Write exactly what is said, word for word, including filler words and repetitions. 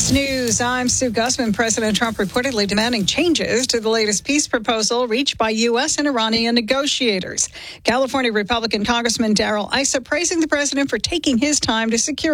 Fox News, I'm Sue Guzman. President Trump reportedly demanding changes to the latest peace proposal reached by U S and Iranian negotiators. California Republican Congressman Darrell Issa praising the president for taking his time to secure